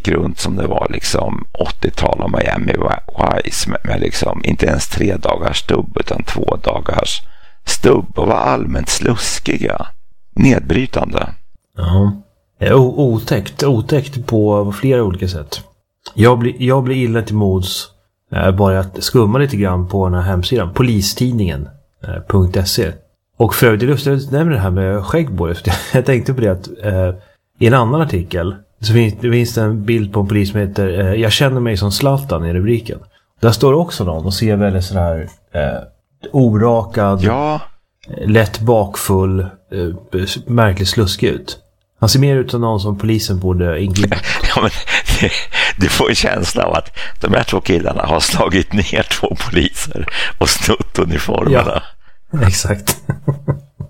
gick runt som det var liksom 80-tal och Miami Vice med liksom inte ens 3 dagars stubb utan 2 dagars stubb och var allmänt sluskiga, nedbrytande. Ja, otäckt på flera olika sätt. Jag blir illa till mods bara att skumma lite grann på den här hemsidan, polistidningen.se. Och för övrigt lustigt att nämna det här med skäggborg. Jag tänkte på det att i en annan artikel så finns det en bild på en polis som heter jag känner mig som Zlatan i rubriken. Där står också någon och ser väldigt sån här orakad, lätt bakfull, märkligt sluskig ut. Han ser mer ut som någon som polisen borde ingripa. Ja, men du får en känsla av att de här 2 killarna har slagit ner 2 poliser och snott uniformerna. Ja, exakt.